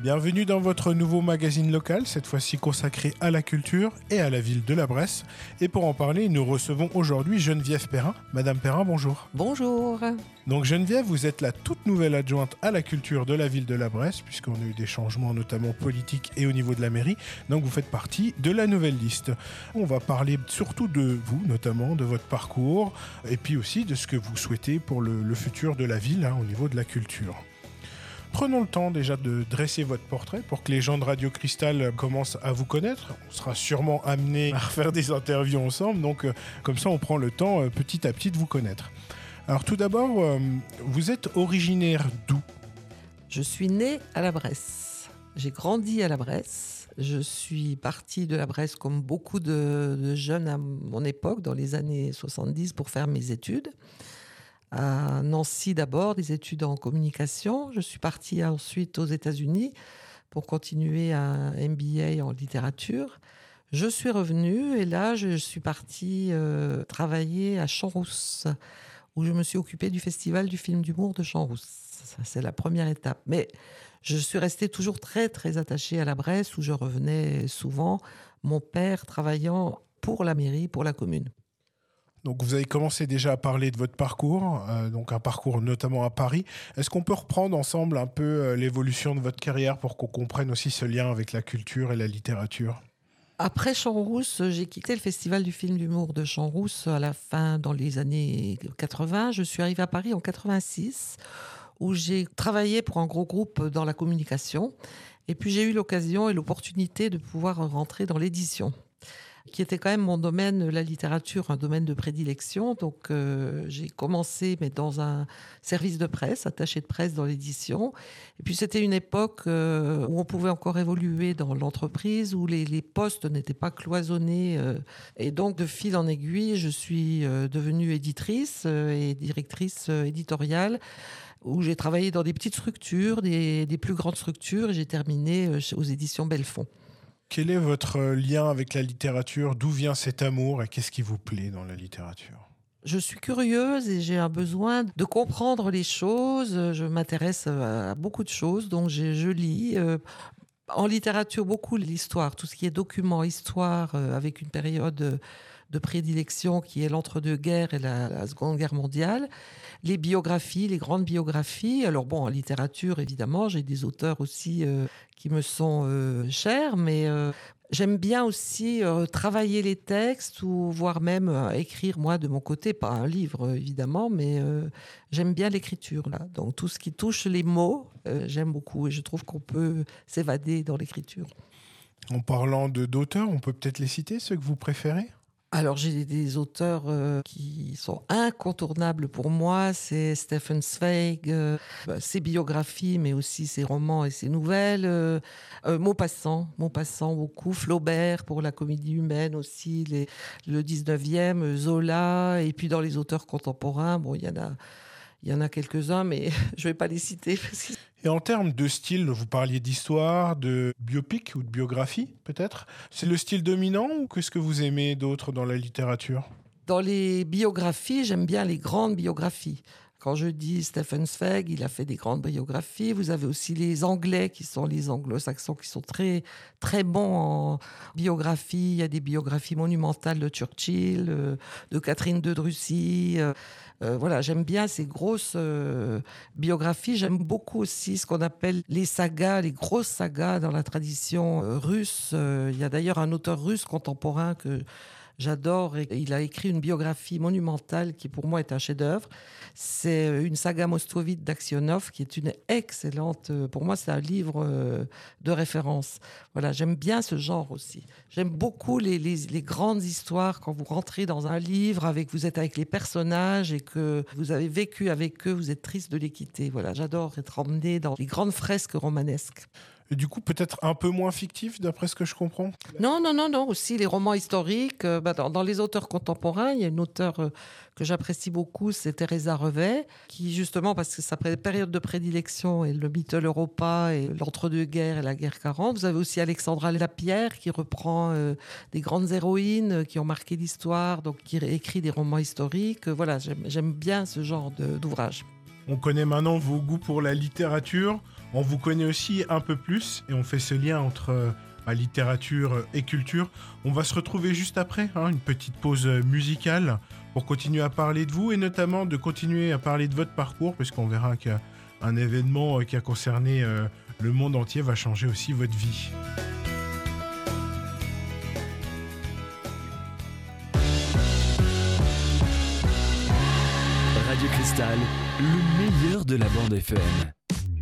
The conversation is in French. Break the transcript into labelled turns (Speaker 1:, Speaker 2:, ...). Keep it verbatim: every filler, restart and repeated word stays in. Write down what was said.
Speaker 1: Bienvenue dans votre nouveau magazine local, cette fois-ci consacré à la culture et à la ville de la Bresse. Et pour en parler, nous recevons aujourd'hui Geneviève Perrin. Madame Perrin, bonjour.
Speaker 2: Bonjour.
Speaker 1: Donc Geneviève, vous êtes la toute nouvelle adjointe à la culture de la ville de la Bresse, puisqu'on a eu des changements notamment politiques et au niveau de la mairie. Donc vous faites partie de la nouvelle liste. On va parler surtout de vous, notamment de votre parcours, et puis aussi de ce que vous souhaitez pour le, le futur de la ville hein, au niveau de la culture. Prenons le temps déjà de dresser votre portrait pour que les gens de Radio Cristal commencent à vous connaître. On sera sûrement amené à refaire des interviews ensemble, donc euh, comme ça on prend le temps euh, petit à petit de vous connaître. Alors tout d'abord, euh, vous êtes originaire d'où ?
Speaker 2: Je suis née à la Bresse. J'ai grandi à la Bresse. Je suis partie de la Bresse comme beaucoup de, de jeunes à mon époque, dans les années soixante-dix, pour faire mes études. À Nancy d'abord, des études en communication. Je suis partie ensuite aux États-Unis pour continuer un M B A en littérature. Je suis revenue et là, je suis partie euh, travailler à Champs-Rousse, où je me suis occupée du festival du film d'humour de Champs-Rousse. Ça, c'est la première étape. Mais je suis restée toujours très, très attachée à la Bresse, où je revenais souvent, mon père travaillant pour la mairie, pour la commune.
Speaker 1: Donc vous avez commencé déjà à parler de votre parcours, euh, donc un parcours notamment à Paris. Est-ce qu'on peut reprendre ensemble un peu euh, l'évolution de votre carrière pour qu'on comprenne aussi ce lien avec la culture et la littérature ?
Speaker 2: Après Champs-Rousse, j'ai quitté le festival du film d'humour de Champs-Rousse à la fin, dans les années quatre-vingts. Je suis arrivée à Paris en quatre-vingt-six, où j'ai travaillé pour un gros groupe dans la communication. Et puis j'ai eu l'occasion et l'opportunité de pouvoir rentrer dans l'édition, qui était quand même mon domaine, la littérature, un domaine de prédilection. Donc euh, j'ai commencé mais dans un service de presse, attaché de presse dans l'édition. Et puis c'était une époque euh, où on pouvait encore évoluer dans l'entreprise, où les, les postes n'étaient pas cloisonnés. Euh, et donc de fil en aiguille, je suis euh, devenue éditrice euh, et directrice euh, éditoriale, où j'ai travaillé dans des petites structures, des, des plus grandes structures, et j'ai terminé euh, aux éditions Belfond.
Speaker 1: Quel est votre lien avec la littérature ? D'où vient cet amour et qu'est-ce qui vous plaît dans la littérature ?
Speaker 2: Je suis curieuse et j'ai un besoin de comprendre les choses. Je m'intéresse à beaucoup de choses, donc je, je lis. Euh, en littérature, beaucoup l'histoire, tout ce qui est document, histoire, euh, avec une période de prédilection qui est l'entre-deux-guerres et la, la Seconde Guerre mondiale. Les biographies, les grandes biographies. Alors bon, en littérature, évidemment, j'ai des auteurs aussi euh, qui me sont euh, chers, mais euh, j'aime bien aussi euh, travailler les textes ou voire même euh, écrire moi de mon côté, pas un livre euh, évidemment, mais euh, j'aime bien l'écriture là. Donc tout ce qui touche les mots, euh, j'aime beaucoup et je trouve qu'on peut s'évader dans l'écriture.
Speaker 1: En parlant de, d'auteurs, on peut peut-être les citer, ceux que vous préférez ?
Speaker 2: Alors j'ai des auteurs euh, qui sont incontournables pour moi, c'est Stefan Zweig, euh, ses biographies, mais aussi ses romans et ses nouvelles. Euh, euh, Maupassant, Maupassant beaucoup, Flaubert pour la comédie humaine aussi, les, le dix-neuvième, Zola, et puis dans les auteurs contemporains, bon il y en a, il y en a quelques-uns, mais je vais pas les citer. Parce que...
Speaker 1: Et en termes de style, vous parliez d'histoire, de biopic ou de biographie, peut-être ? C'est le style dominant ou qu'est-ce que vous aimez d'autre dans la littérature ?
Speaker 2: Dans les biographies, j'aime bien les grandes biographies. Quand je dis Stefan Zweig, il a fait des grandes biographies. Vous avez aussi les Anglais, qui sont les anglo-saxons, qui sont très, très bons en biographie. Il y a des biographies monumentales de Churchill, de Catherine de Russie. Euh, voilà, j'aime bien ces grosses euh, biographies. J'aime beaucoup aussi ce qu'on appelle les sagas, les grosses sagas dans la tradition euh, russe. Euh, il y a d'ailleurs un auteur russe contemporain que j'adore. Et il a écrit une biographie monumentale qui, pour moi, est un chef-d'œuvre. C'est une saga moscovite d'Aksionov qui est une excellente... Pour moi, c'est un livre de référence. Voilà, j'aime bien ce genre aussi. J'aime beaucoup les, les, les grandes histoires quand vous rentrez dans un livre, avec, vous êtes avec les personnages et que vous avez vécu avec eux, vous êtes triste de les quitter. Voilà, j'adore être emmené dans les grandes fresques romanesques.
Speaker 1: Et du coup, peut-être un peu moins fictif, d'après ce que je comprends ?
Speaker 2: Non, non, non, non. Aussi, les romans historiques. Euh, bah, dans, dans les auteurs contemporains, il y a une auteure euh, que j'apprécie beaucoup, c'est Teresa Revet, qui, justement, parce que sa période de prédilection est le Mittel Europa et l'entre-deux-guerres et la guerre quarante. Vous avez aussi Alexandra Lapierre, qui reprend euh, des grandes héroïnes euh, qui ont marqué l'histoire, donc qui écrit des romans historiques. Euh, voilà, j'aime, j'aime bien ce genre de, d'ouvrage.
Speaker 1: On connaît maintenant vos goûts pour la littérature, on vous connaît aussi un peu plus et on fait ce lien entre euh, littérature et culture. On va se retrouver juste après, hein, une petite pause musicale pour continuer à parler de vous et notamment de continuer à parler de votre parcours, puisqu'on verra qu'un événement qui a concerné euh, le monde entier va changer aussi votre vie.
Speaker 3: Radio Cristal, le meilleur de la bande F M.